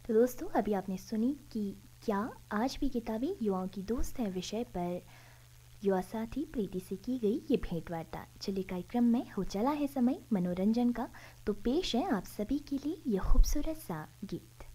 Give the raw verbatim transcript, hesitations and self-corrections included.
तो दोस्तों अभी आपने सुनी कि क्या आज भी किताबें युवाओं की दोस्त हैं विषय पर युवा साथी प्रीति से की गई ये भेंट वार्ता। चलिए कार्यक्रम में हो चला है समय मनोरंजन का, तो पेश है आप सभी के लिए यह खूबसूरत सा गीत।